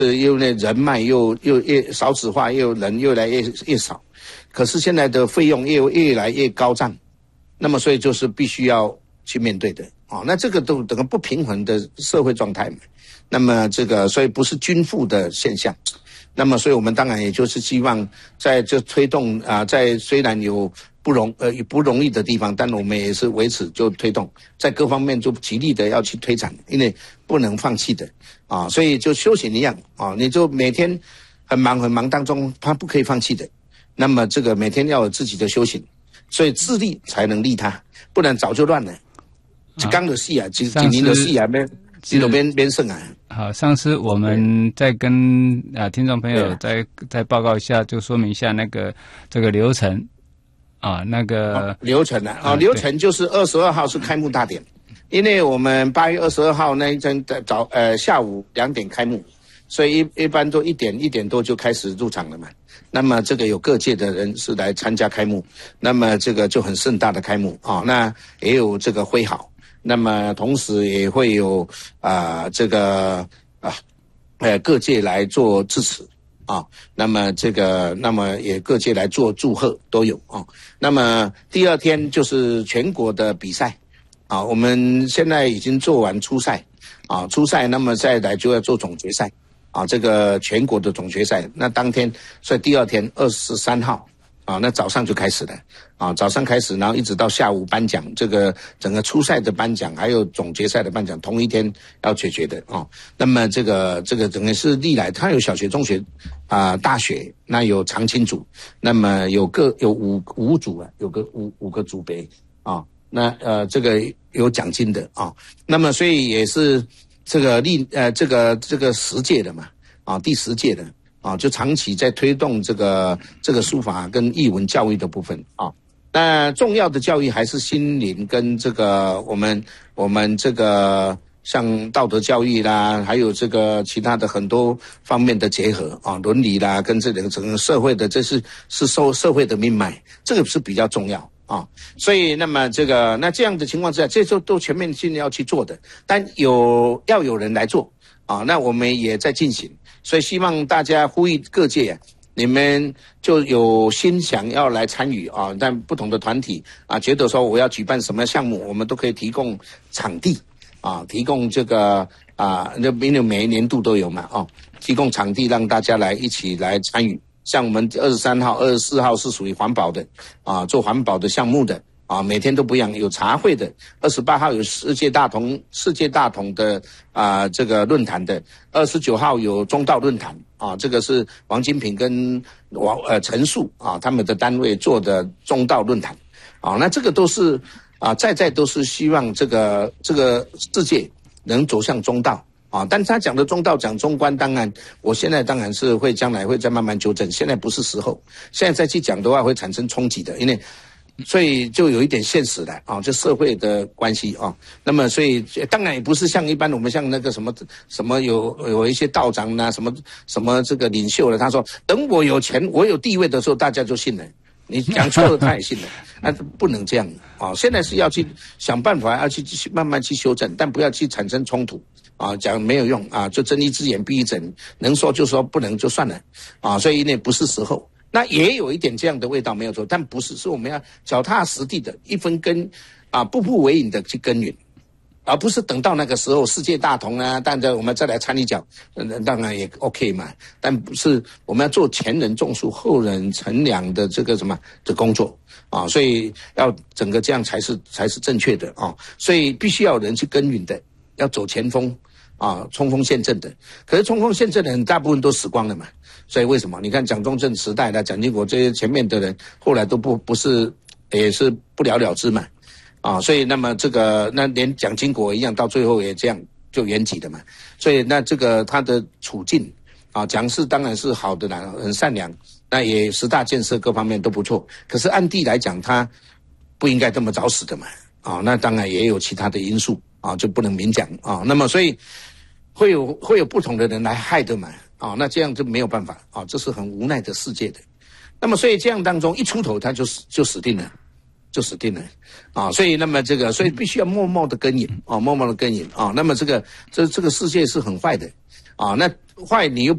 又那人脉又越少子化，又人越来越少，可是现在的费用越来越高涨，那么所以就是必须要去面对的啊。那这个都整个不平衡的社会状态嘛，那么这个所以不是均富的现象。那么，所以我们当然也就是希望在这推动在虽然有不容易的地方，但我们也是为此就推动，在各方面就极力的要去推展，因为不能放弃的啊。所以就修行一样啊，你就每天很忙当中，他不可以放弃的。那么这个每天要有自己的修行，所以自利才能利他，不然早就乱了。就刚的戏几年的戏这种边胜啊。 好，上次我们再跟听众朋友再报告一下，就说明一下这个流程啊， 流程流程就是22号是开幕大典，因为我们8月22号那一天下午2点开幕，所以一般都1点多就开始入场了嘛。那么这个有各界的人士来参加开幕，那么这个就很盛大的开幕啊，那也有这个挥毫。那么同时也会有各界来做支持啊，那么也各界来做祝贺都有啊。那么第二天就是全国的比赛啊，我们现在已经做完初赛啊，那么再来就要做总决赛啊，这个全国的总决赛，那当天所以第二天23号。啊，那早上就开始了啊，早上开始，然后一直到下午颁奖，这个整个初赛的颁奖，还有总决赛的颁奖，同一天要解决的啊。那么这个整个是历来，它有小学、中学大学，那有常青组，那么有五组啊，有个五个组别啊。那这个有奖金的啊。那么所以也是这个这个10届的嘛啊，第10届的。啊，就长期在推动这个书法跟艺文教育的部分啊。那重要的教育还是心灵跟这个我们这个像道德教育啦，还有这个其他的很多方面的结合啊，伦理啦，跟这整个社会的，这是社会的命脉，这个是比较重要啊。所以那么这样的情况之下，这都全面性要去做的，但要有人来做啊，那我们也在进行。所以希望大家呼吁各界你们就有心想要来参与啊，但不同的团体啊，觉得说我要举办什么项目，我们都可以提供场地啊，提供这个因为每一年度都有嘛提供场地让大家一起来参与。像我们23号、24号是属于环保的啊，做环保的项目的。啊，每天都不一样，有茶会的，28号有世界大同的这个论坛的，29号有中道论坛啊，这个是王金平跟陈述啊他们的单位做的中道论坛啊，那这个都是在都是希望这个世界能走向中道啊，但他讲的中道讲中观，当然我现在当然是将来会再慢慢纠正，现在不是时候，现在再去讲的话会产生冲击的，因为。所以就有一点现实的这社会的关系那么所以当然也不是像一般我们像那个什么有一些道长什么这个领袖了，他说等我有钱我有地位的时候大家就信了，你讲错了他也信了不能这样现在是要去想办法，要去慢慢去修正，但不要去产生冲突讲没有用就睁一只眼闭一只眼，能说就说，不能就算了所以那不是时候。那也有一点这样的味道没有错，但不是我们要脚踏实地的一分耕步步为营的去耕耘，而不是等到那个时候世界大同当然我们再来掺一脚当然也 OK 嘛，但不是我们要做前人种树后人乘凉的这个什么的工作所以要整个这样才是正确的所以必须要有人去耕耘的，要走前锋冲锋陷阵的，可是冲锋陷阵的人大部分都死光了嘛，所以为什么你看蒋中正时代的蒋经国这些前面的人后来都不是也是不了了之嘛所以那么那连蒋经国一样到最后也这样就圆寂了嘛，所以那这个他的处境蒋氏当然是好的啦，很善良，那也10大建设各方面都不错，可是按地来讲他不应该这么早死的嘛那当然也有其他的因素就不能明讲那么所以会有不同的人来害的嘛那这样就没有办法这是很无奈的世界的。那么所以这样当中一出头他就死定了所以那么所以必须要默默的耕耘默默的耕耘那么这个世界是很坏的那坏你又